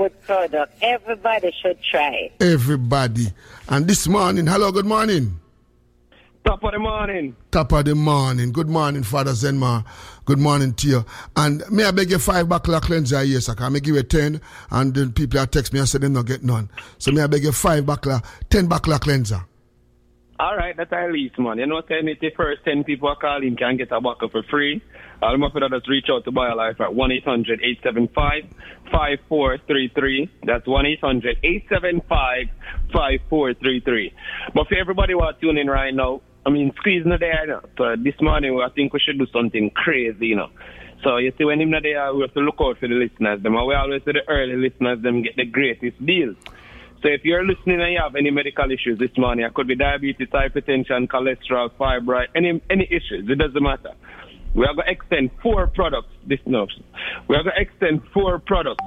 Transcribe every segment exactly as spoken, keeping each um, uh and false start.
good product. Everybody should try it. Everybody. And this morning, hello, good morning. Top of the morning. Top of the morning. Good morning, Father Zenma. Good morning to you. And may I beg you five backlash cleanser here, sir? Can I give you ten? And then people are text me and say they not get none. So may I beg you five backlash, ten backlash cleanser. All right, that's our least, man. You know, ten, if the first ten people are calling can get a buckle for free. I'll more for that, just reach out to BioLife at one eight hundred eight seven five five four three three. That's one eight hundred eight seven five five four three three. But for everybody who are tuning in right now, I mean, squeezing the day, you know. So this morning, I think we should do something crazy, you know. So you see, when him not there, we have to look out for the listeners. Them, and we always say the early listeners, them get the greatest deals. So if you're listening and you have any medical issues this morning, it could be diabetes, hypertension, cholesterol, fibroid, any any issues, it doesn't matter. We are going to extend four products this month. We are going to extend four products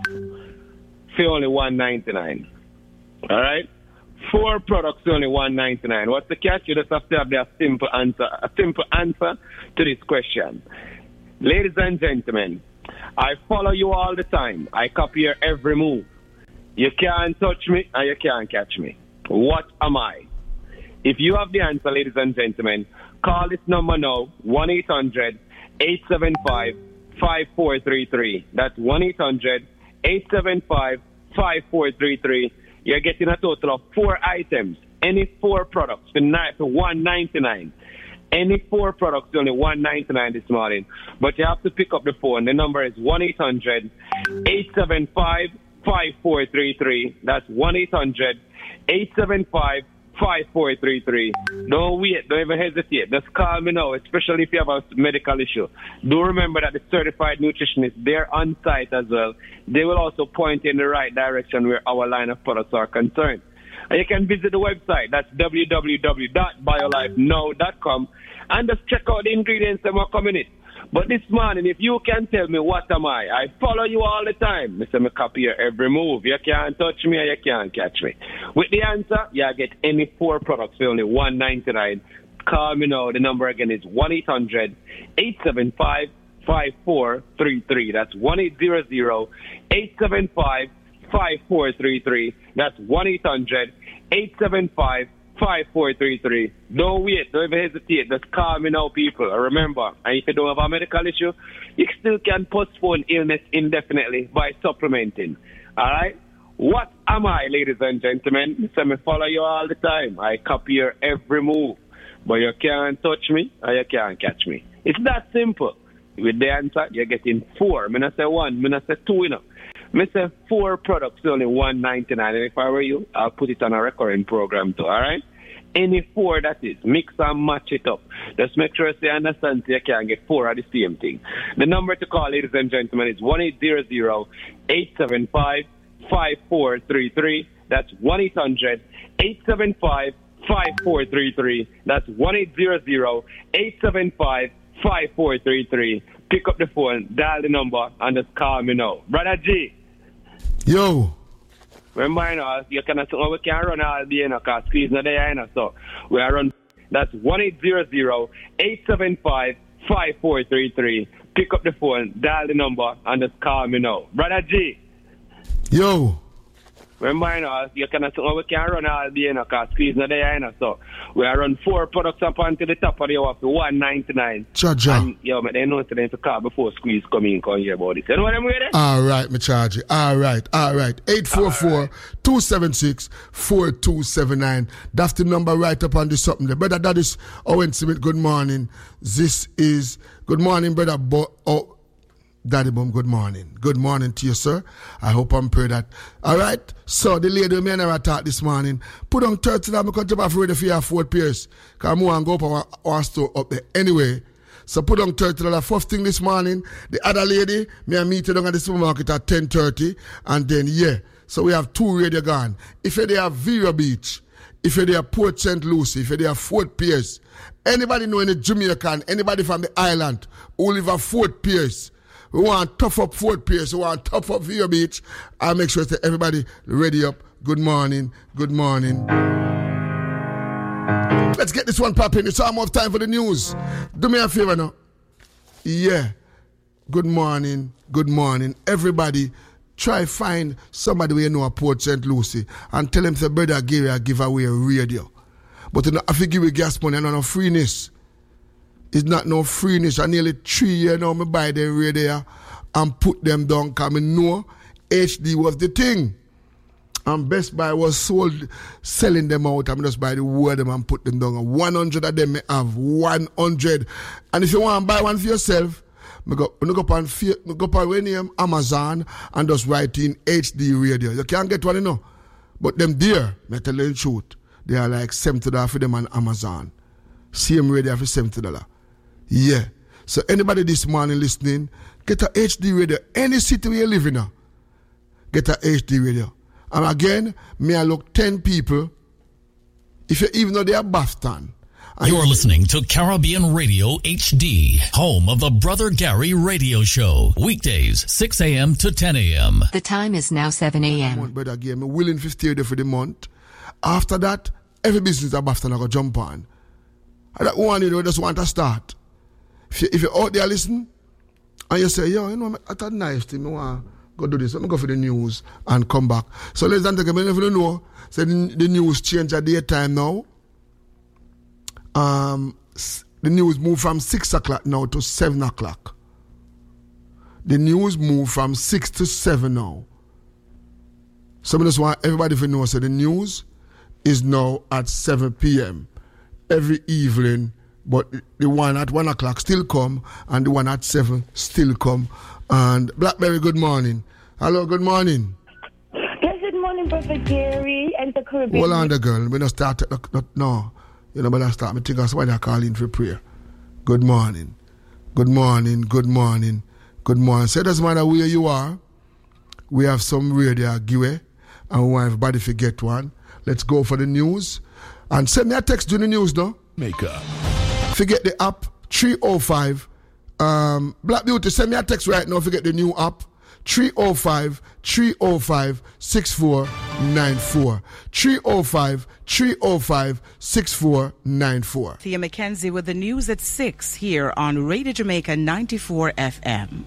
for only one ninety-nine. All right? Four products for only one ninety-nine. What's the catch? You just have to have a simple answer, a simple answer to this question. Ladies and gentlemen, I follow you all the time. I copy your every move. You can't touch me and you can't catch me. What am I? If you have the answer, ladies and gentlemen, call this number now, one eight hundred eight seven five five four three three. That's one eight hundred eight seven five five four three three. You're getting a total of four items, any four products for one ninety-nine. Any four products, only one ninety-nine this morning. But you have to pick up the phone. The number is one eight hundred eight seven five five four three three. That's one eight hundred eight seven five five four three three. Don't wait, don't even hesitate. Just call me now, especially if you have a medical issue. Do remember that the certified nutritionist, they're on site as well. They will also point in the right direction where our line of products are concerned. And you can visit the website. That's w w w dot biolife now dot com and just check out the ingredients that are coming in. But this morning, if you can tell me what am I, I follow you all the time. Mister Me copy your every move. You can't touch me or you can't catch me. With the answer, you get any four products for only one ninety-nine. Call me now. The number again is one eight hundred eight seven five five four three three. That's one eight hundred eight seven five five four three three. That's one eight hundred eight seven five five four three three. Don't wait, don't even hesitate. Just call me now, people. Remember, and if you don't have a medical issue, you still can postpone illness indefinitely by supplementing. All right? What am I, ladies and gentlemen? So I follow you all the time. I copy your every move. But you can't touch me or you can't catch me. It's that simple. With the answer, you're getting four. I'm not say one, I'm not say two, you know. I say four products, only one ninety-nine. And if I were you, I'll put it on a recurring program too, all right? Any four that is, mix and match it up. Just make sure you understand so you can get four of the same thing. The number to call, ladies and gentlemen, is one eight hundred eight seven five five four three three. That's one eight hundred eight seven five five four three three. That's one eight hundred eight seven five five four three three. Pick up the phone, dial the number, and just call me now. Brother G. Yo. Remember, you know, you can, we can run all day, you know, because squeeze not there, you know, so we are run. That's one eight hundred eight seven five five four three three. Pick up the phone, dial the number, and just call me now. Brother G. Yo. Remember, you know, you can, we can run all day, you know, because squeeze not there, you know, so we are run four products up onto the top of the hour for one ninety-nine. Charge and, yo, but they know to them to call before squeeze come in, come here about it. You know what I'm with it? All right, me charge it. All right, all right. eight four four, two seven six, four two seven nine. That's the number right up on the something there. Brother, that is Owen Smith. Good morning. This is, good morning, brother. Bo- oh, Daddy Boom, good morning. Good morning to you, sir. I hope I'm praying that. All right. So, the lady me and I talked this morning. Put on thirty dollars because I'm afraid if you have Fort Pierce. Because I want to go up our, our store up there. Anyway, so put on thirty dollars. First thing this morning, the other lady, me and meet her down at the supermarket at ten thirty. And then, yeah. So, we have two radio gone. If you have Vero Beach, if you have Port Saint Lucie, if you have Fort Pierce, anybody know any Jamaican, anybody from the island who live at Fort Pierce, we want tough up Fort Pierce. We want tough up Vero Beach. I'll make sure that everybody ready up. Good morning. Good morning. Let's get this one popping. It's almost time for the news. Do me a favor now. Yeah. Good morning. Good morning. Everybody try find somebody where you know a Port Saint Lucie and tell them, say, brother Gary, I give away a radio. But you know, if you give you gas money, I know no freeness. It's not no freeness. I nearly three years now, I buy the radio and put them down because I know H D was the thing. And Best Buy was sold, selling them out. I'm just buy the word them and put them down. one hundred of them I have. one hundred. And if you want to buy one for yourself, I go, I go up on, I go up on Amazon and just write in H D radio. You can't get one, you know. But them there, I tell you the truth, they are like seventy dollars for them on Amazon. Same radio for seventy dollars. Yeah. So anybody this morning listening, get a H D radio. Any city where you live in now, get a H D radio. And again, may I look ten people, if you even though they are Boston. You're listening to Caribbean Radio H D, home of the Brother Gary Radio Show. Weekdays, six a.m. to ten a.m. The time is now seven a.m. Brother Gary, I'm willing to stay there for the month. After that, every business at Boston I go jump on. I don't want you to just want to start. If, you, if you're out there listen, and you say, yo, you know, I thought nice thing, I want to go do this. Let me go for the news and come back. So ladies and gentlemen, if you don't know, so the, the news change at daytime now. Um, the news move from six o'clock now to seven o'clock. The news move from six to seven now. So I just want everybody to know, so the news is now at seven p.m. every evening. But the one at one o'clock still come, and the one at seven still come. And Blackberry, good morning. Hello, good morning. Yes, good morning, Brother Gary and the Caribbean. Hold on, the girl. We're not start. Not, not, no, you know, but I start. I think that's why they're calling for prayer. Good morning. Good morning. Good morning. Good morning. So it doesn't matter where you are. We have some radio giveaway, and we want everybody to get one. Let's go for the news. And send me a text during the news, no? Makeup. Forget the app, three oh five. Um, Black Beauty, send me a text right now. Forget the new app, three oh five, three oh five, six four nine four. three oh five, three oh five, six four nine four. Thea McKenzie with the news at six here on Radio Jamaica ninety-four F M.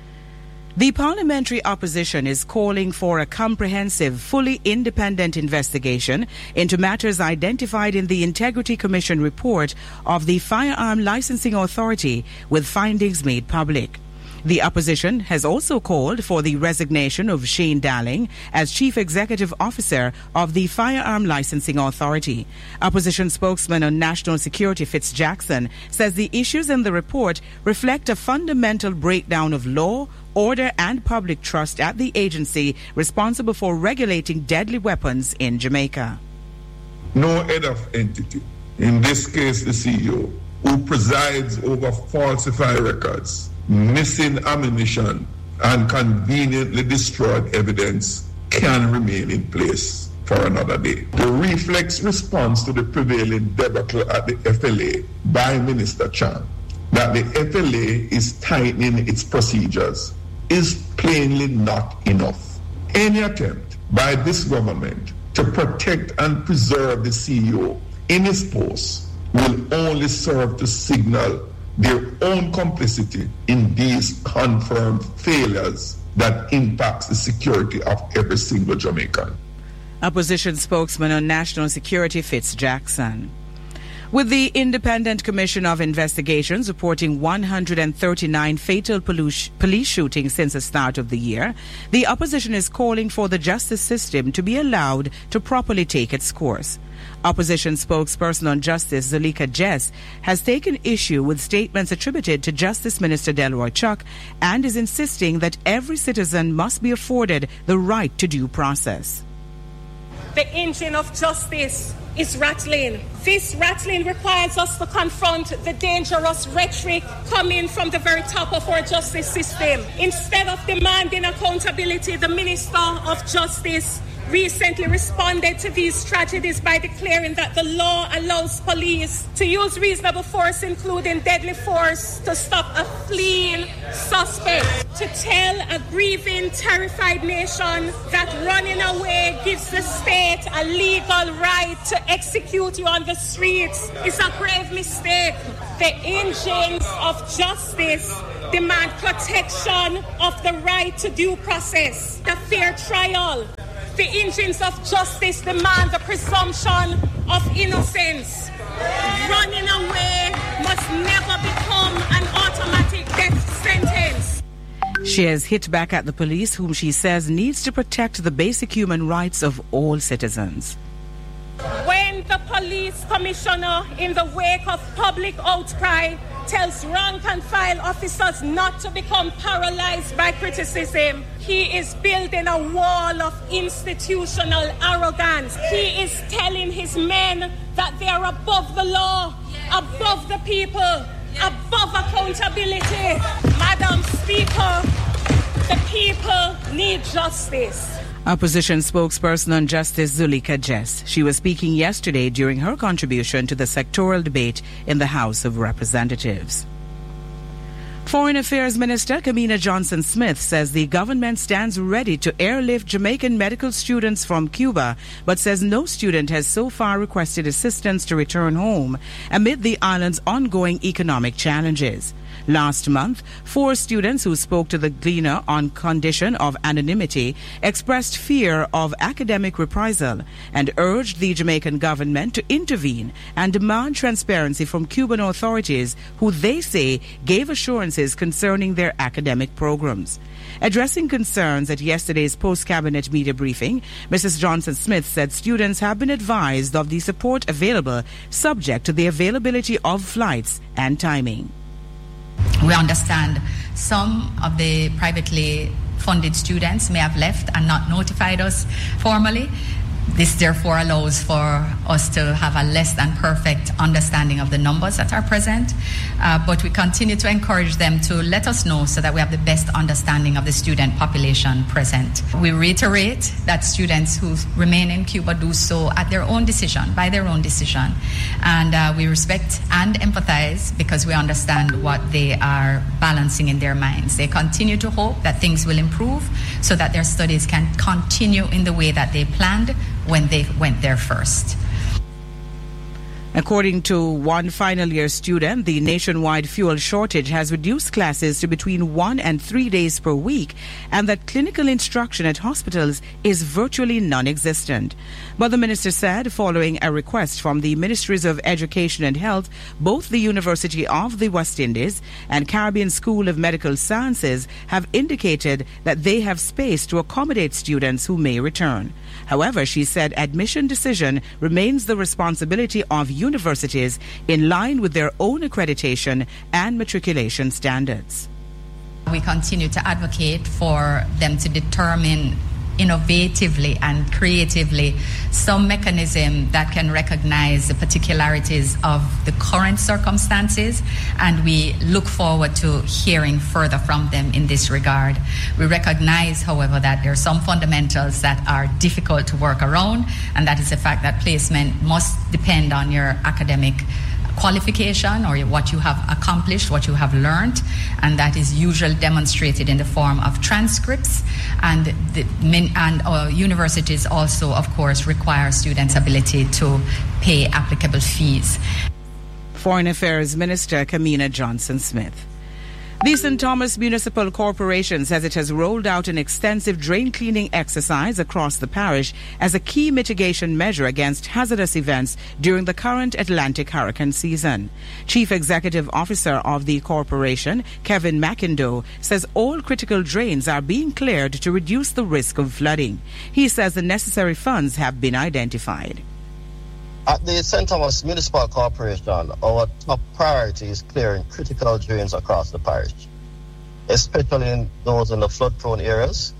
The parliamentary opposition is calling for a comprehensive, fully independent investigation into matters identified in the Integrity Commission report of the Firearm Licensing Authority, with findings made public. The opposition has also called for the resignation of Shane Darling as Chief Executive Officer of the Firearm Licensing Authority. Opposition spokesman on national security Fitz Jackson says the issues in the report reflect a fundamental breakdown of law, order and public trust at the agency responsible for regulating deadly weapons in Jamaica. No head of entity, in this case the C E O, who presides over falsified records, missing ammunition and conveniently destroyed evidence, can remain in place for another day. The reflex response to the prevailing debacle at the F L A by Minister Chan, that the F L A is tightening its procedures, is plainly not enough. Any attempt by this government to protect and preserve the C E O in his post will only serve to signal their own complicity in these confirmed failures that impacts the security of every single Jamaican. Opposition spokesman on national security Fitz Jackson. With the Independent Commission of Investigations reporting one hundred thirty-nine fatal police shootings since the start of the year, the opposition is calling for the justice system to be allowed to properly take its course. Opposition spokesperson on justice Zulika Jess has taken issue with statements attributed to Justice Minister Delroy Chuck and is insisting that every citizen must be afforded the right to due process. The engine of justice is rattling. This rattling requires us to confront the dangerous rhetoric coming from the very top of our justice system. Instead of demanding accountability, the Minister of Justice recently responded to these tragedies by declaring that the law allows police to use reasonable force, including deadly force, to stop a fleeing suspect. To tell a grieving, terrified nation that running away gives the state a legal right to execute you on the streets is a grave mistake. The engines of justice demand protection of the right to due process, the fair trial. The engines of justice demand the presumption of innocence. Running away must never become an automatic death sentence. She has hit back at the police, whom she says needs to protect the basic human rights of all citizens. When the police commissioner, in the wake of public outcry, tells rank and file officers not to become paralyzed by criticism, he is building a wall of institutional arrogance. He is telling his men that they are above the law, above the people, above accountability. Madam Speaker, the people need justice. Opposition spokesperson on Justice Zulika Jess. She was speaking yesterday during her contribution to the sectoral debate in the House of Representatives. Foreign Affairs Minister Kamina Johnson-Smith says the government stands ready to airlift Jamaican medical students from Cuba, but says no student has so far requested assistance to return home amid the island's ongoing economic challenges. Last month, four students who spoke to the Gleaner on condition of anonymity expressed fear of academic reprisal and urged the Jamaican government to intervene and demand transparency from Cuban authorities, who they say gave assurances concerning their academic programs. Addressing concerns at yesterday's post-cabinet media briefing, Missus Johnson-Smith said students have been advised of the support available, subject to the availability of flights and timing. We understand some of the privately funded students may have left and not notified us formally. This therefore allows for us to have a less than perfect understanding of the numbers that are present, uh, but we continue to encourage them to let us know so that we have the best understanding of the student population present. We reiterate that students who remain in Cuba do so at their own decision, by their own decision, and uh, we respect and empathize because we understand what they are balancing in their minds. They continue to hope that things will improve so that their studies can continue in the way that they planned when they went there first. According to one final year student, the nationwide fuel shortage has reduced classes to between one and three days per week, and that clinical instruction at hospitals is virtually non-existent. But the minister said, following a request from the Ministries of Education and Health, both the University of the West Indies and Caribbean School of Medical Sciences have indicated that they have space to accommodate students who may return. However, she said admission decision remains the responsibility of universities in line with their own accreditation and matriculation standards. We continue to advocate for them to determine innovatively and creatively some mechanism that can recognize the particularities of the current circumstances, and we look forward to hearing further from them in this regard. We recognize, however, that there are some fundamentals that are difficult to work around, and that is the fact that placement must depend on your academic qualification or what you have accomplished, what you have learned, and that is usually demonstrated in the form of transcripts. And the, and uh, universities also, of course, require students' ability to pay applicable fees. Foreign Affairs Minister Kamina Johnson-Smith. The Saint Thomas Municipal Corporation says it has rolled out an extensive drain cleaning exercise across the parish as a key mitigation measure against hazardous events during the current Atlantic hurricane season. Chief Executive Officer of the corporation, Kevin McIndoe, says all critical drains are being cleared to reduce the risk of flooding. He says the necessary funds have been identified. At the Saint Thomas Municipal Corporation, our top priority is clearing critical drains across the parish, especially in those in the flood-prone areas.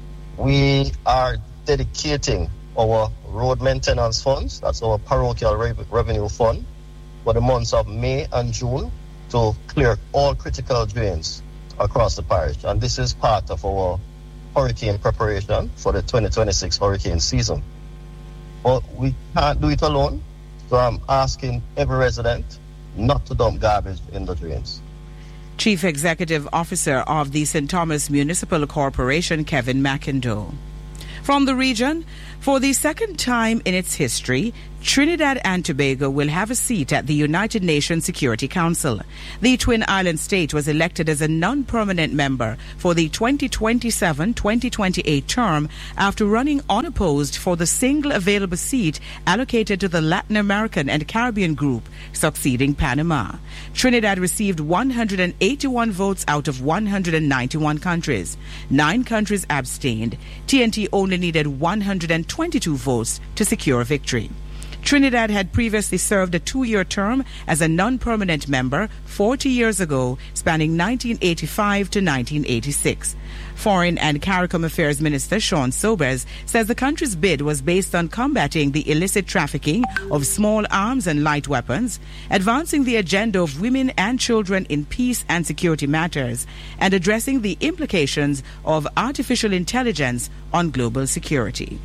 We are dedicating our road maintenance funds, that's our parochial re- revenue fund, for the months of May and June to clear all critical drains across the parish. And this is part of our hurricane preparation for the twenty twenty-six hurricane season. But we can't do it alone, so I'm asking every resident not to dump garbage in the drains. Chief Executive Officer of the Saint Thomas Municipal Corporation, Kevin McIndoe. From the region, For the second time in its history, Trinidad and Tobago will have a seat at the United Nations Security Council. The Twin Island state was elected as a non-permanent member for the twenty twenty-seven twenty twenty-eight term after running unopposed for the single available seat allocated to the Latin American and Caribbean group, succeeding Panama. Trinidad received one hundred eighty-one votes out of one hundred ninety-one countries. Nine countries abstained. T N T only needed one hundred twenty-two votes to secure victory. Trinidad had previously served a two-year term as a non-permanent member forty years ago, spanning nineteen eighty-five to nineteen eighty-six. Foreign and CARICOM Affairs Minister Sean Sobers says the country's bid was based on combating the illicit trafficking of small arms and light weapons, advancing the agenda of women and children in peace and security matters, and addressing the implications of artificial intelligence on global security.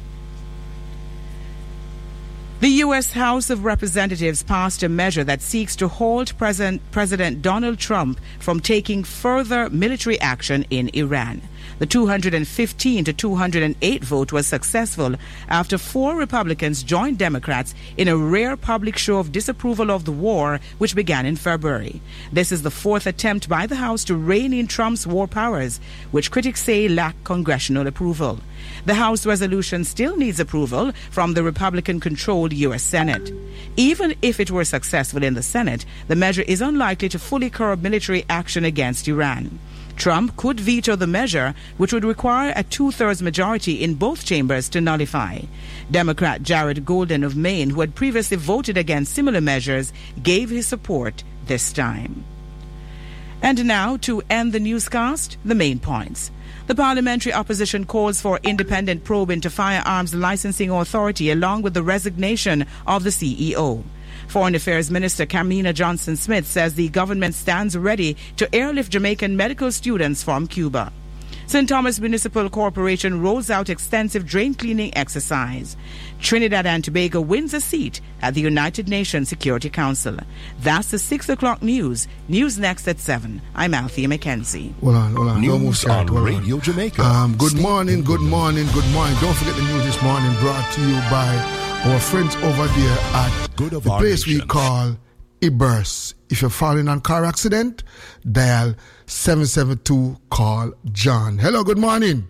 The U S House of Representatives passed a measure that seeks to halt President, President Donald Trump from taking further military action in Iran. The two hundred fifteen to two hundred eight vote was successful after four Republicans joined Democrats in a rare public show of disapproval of the war, which began in February. This is the fourth attempt by the House to rein in Trump's war powers, which critics say lack congressional approval. The House resolution still needs approval from the Republican-controlled U S Senate. Even if it were successful in the Senate, the measure is unlikely to fully curb military action against Iran. Trump could veto the measure, which would require a two-thirds majority in both chambers to nullify. Democrat Jared Golden of Maine, who had previously voted against similar measures, gave his support this time. And now, to end the newscast, the main points. The parliamentary opposition calls for independent probe into Firearms Licensing Authority along with the resignation of the C E O. Foreign Affairs Minister Kamina Johnson-Smith says the government stands ready to airlift Jamaican medical students from Cuba. Saint Thomas Municipal Corporation rolls out extensive drain cleaning exercise. Trinidad and Tobago wins a seat at the United Nations Security Council. That's the six o'clock news. News next at seven. I'm Althea McKenzie. Hold on, hold on. News on Radio Jamaica. Um, good morning, good morning, good morning. Don't forget the news this morning brought to you by our friends over there at Good of the place nations. we call Ibers. If you're falling on car accident, dial seven seven two, call John. Hello, good morning.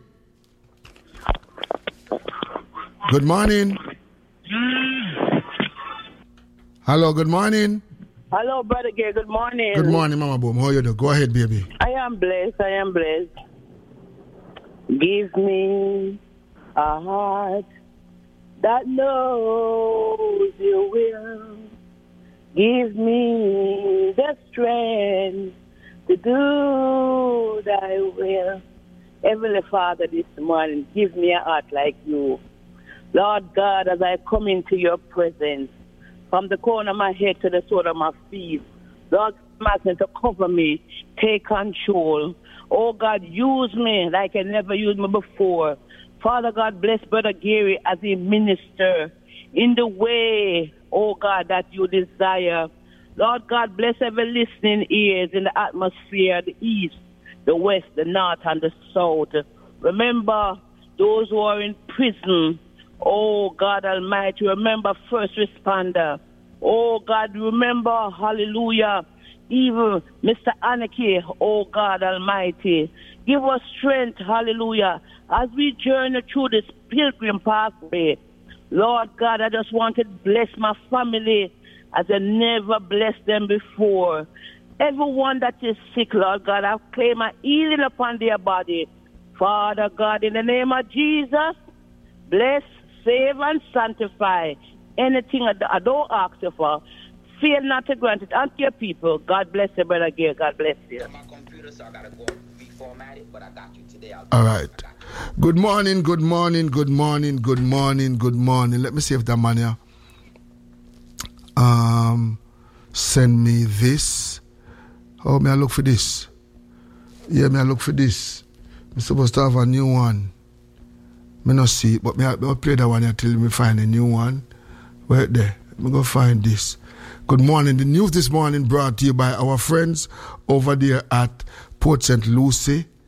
Good morning. Hello, good morning. Hello, Brother Gay. Good morning. Good morning, Mama Boom. How you doing? Go ahead, baby. I am blessed. I am blessed. Give me a heart that knows your will. Give me the strength to do thy will. Heavenly Father, this morning, give me a heart like you. Lord God, as I come into your presence, from the corner of my head to the sole of my feet, Lord, I'm asking to cover me, take control. Oh God, use me like I never used me before. Father God, bless Brother Gary as he minister in the way, oh God, that you desire. Lord God, bless every listening ears in the atmosphere, the east, the west, the north, and the south. Remember those who are in prison. Oh God Almighty, remember first responder. Oh God, remember, hallelujah, even Mister Anarchy, oh God Almighty. Give us strength, hallelujah, as we journey through this pilgrim pathway. Lord God, I just want to bless my family as I never blessed them before. Everyone that is sick, Lord God, I claim a healing upon their body. Father God, in the name of Jesus, bless, save, and sanctify anything I don't ask you for. Fear not to grant it unto your people. God bless you, Brother Gay. God bless you. My computer, so I gotta go reformat it, but I got you today. I'll All right. Good morning, good morning, good morning, good morning, good morning. Let me see if that man here um, send me this. Oh, may I look for this? Yeah, may I look for this? I'm supposed to have a new one. Me not see it, but me I, me I play that one until me find a new one. Right there. Me go find this. Good morning. The news this morning brought to you by our friends over there at Port Saint Lucie.